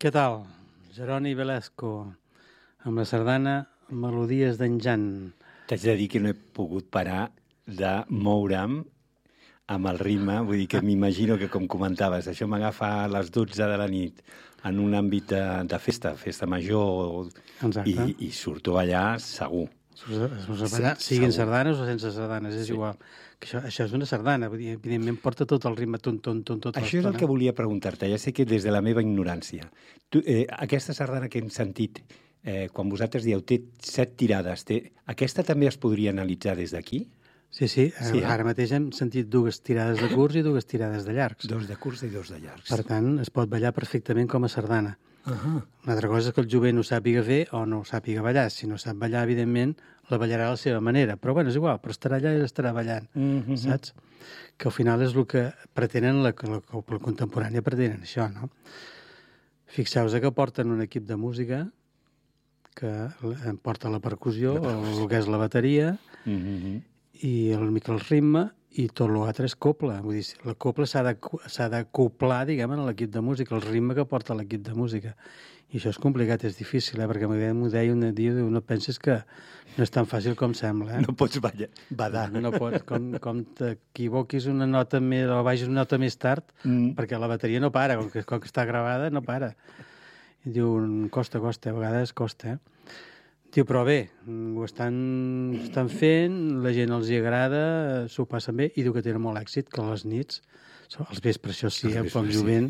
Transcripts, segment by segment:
Què tal? Jeroni Velasco, amb la sardana Melodies d'en Jan. T'haig de dir que no he pogut parar de moure'm amb el ritme, vull dir que m'imagino que, com comentaves, això m'agafa a les 12 de la nit en un àmbit de festa major, i surto allà segur. Ballar, siguin sardanes o sense sardanes, és igual. Que això és una sardana, vull dir, evidentment porta tot el ritme, tot això és el que volia preguntar-te, ja sé que des de la meva ignorància. Aquesta sardana que hem sentit, quan vosaltres dieu té 7 tirades, aquesta també es podria analitzar des d'aquí? Sí, ara mateix hem sentit 2 tirades de curts i 2 tirades de llargs. 2 de curts i 2 de llargs. Per tant, es pot ballar perfectament com a sardana. Una altra cosa és que el jovent ho sàpiga fer o no ho sàpiga ballar. Si no sap ballar, evidentment, la ballarà a la seva manera. Però, bueno, és igual, però estarà allà i estarà ballant, saps? Que al final és el que pretenen la cobla contemporània, pretenen això, no? Fixeu-vos que porten un equip de música que porta la percussió, el que és la bateria, i el ritme, i tot l'altre és copla. Vull dir, la copla s'ha d'acoplar, diguem, en l'equip de música, el ritme que porta l'equip de música. I això és complicat, és difícil, perquè m'ho deia un dia, no penses que no és tan fàcil com sembla. No pots badar. No pots, com t'equivoquis una nota més, o vagis una nota més tard, perquè la bateria no para, com que està gravada, no para. I diu, costa, a vegades costa, Diu, però bé, ho estan fent, la gent els hi agrada, s'ho passen bé, i diu que tenen molt èxit, que a les nits, els vespres, això sí, com jovent.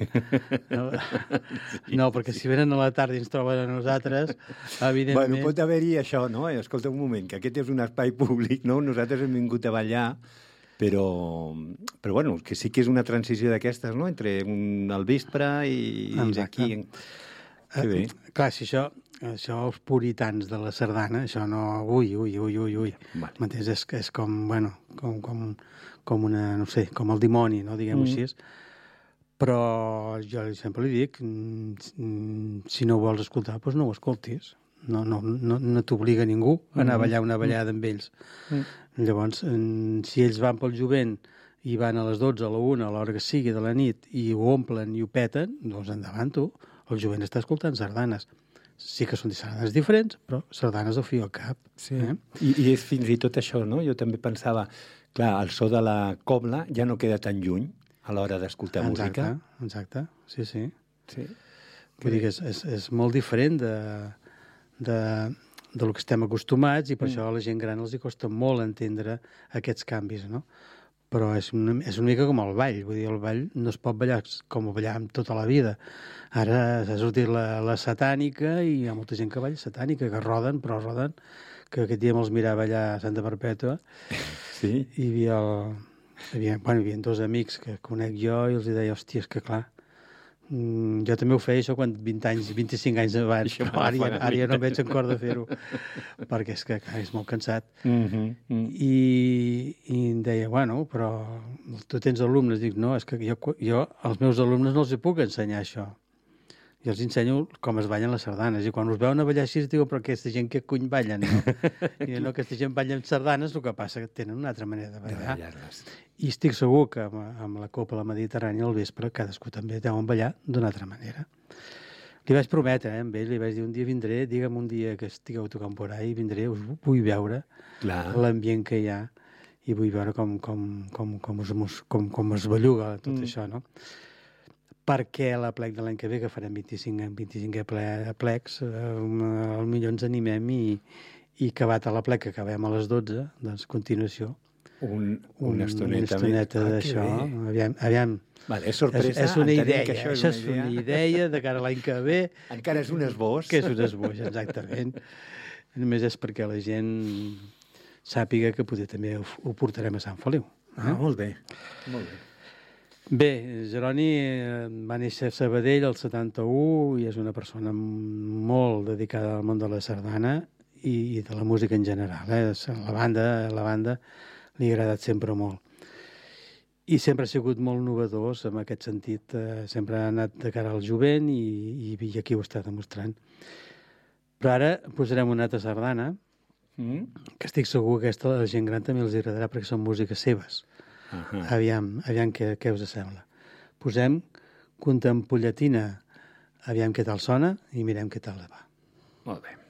No, perquè si venen a la tarda i ens troben a nosaltres, evidentment... Bueno, pot haver-hi això, no? Escolta un moment, que aquest és un espai públic, no? Nosaltres hem vingut a ballar, però bueno, que sí que és una transició d'aquestes, no?, entre el vespre i d'aquí. Que bé. Clar, si això els puritans de la sardana, això no... Ui. M'entens? És com, bueno, com una, no sé, com el dimoni, no?, diguem-ho així. Però jo sempre li dic, si no ho vols escoltar, doncs no ho escoltis. No t'obliga ningú a anar a ballar una ballada amb ells. Llavors, si ells van pel jovent i van a les 12, a la 1, a l'hora que sigui de la nit, i ho omplen i ho peten, doncs endavant tu. El jovent està escoltant sardanes. Sí que són sardanes diferents, però sardanes al fi al cap. Sí. I és fins i tot això, no? Jo també pensava, clar, el so de la cobla ja no queda tan lluny a l'hora d'escoltar música. Exacte, sí. Vull dir que és molt diferent del que estem acostumats, i per això a la gent gran els costa molt entendre aquests canvis, no? Però és una mica com el ball. Vull dir, el ball no es pot ballar com ho ballàvem tota la vida. Ara s'ha sortit la satànica, i hi ha molta gent que balla satànica, que roden, que aquest dia me'ls mirava allà a Santa Perpètua. Sí. I hi havia 2 amics que conec jo, i els deia, hòstia, és que clar, jo també ho feia això quan 25 anys abans, però ara ja no veig en cor de fer-ho, perquè és que és molt cansat. I em deia, bueno, però tu tens alumnes. Dic, no, és que jo als meus alumnes no els puc ensenyar això. Jo els ensenyo com es ballen les sardanes, i quan us veuen a ballar així, diuen, però aquesta gent que cony ballen, no? I no, aquesta gent balla amb sardanes, el que passa que tenen una altra manera de ballar. I estic segur que amb la Copla Mediterrània al vespre cadascú també deuen ballar d'una altra manera. Li vaig prometre, amb ell, li vaig dir, un dia vindré, digue'm un dia que estigueu tocant por ahí, vindré, us vull veure l'ambient que hi ha, i vull veure com es belluga tot això, no? Perquè la plec de l'any que ve, que farem 25è plecs, potser ens animem, i acabat a la plec, que acabem a les 12, doncs, continuació. Una estoneta d'això. Aviam. Vale, és sorpresa. És una idea. Això és una idea de cara a l'any que ve. Encara és un esbós. Que és un esbós, exactament. Només és perquè la gent sàpiga que potser també ho portarem a Sant Feliu. Molt bé. Bé, Jeroni va néixer a Sabadell el 71, i és una persona molt dedicada al món de la sardana i de la música en general. La banda li ha agradat sempre molt. I sempre ha sigut molt novedós en aquest sentit. Sempre ha anat de cara al jovent, i aquí ho està demostrant. Però ara posarem una altra sardana, que estic segur que aquesta la gent gran també els agradarà, perquè són músiques seves. Aviam què us sembla. Posem Contempollatina aviam què tal sona i mirem què tal va. Molt bé.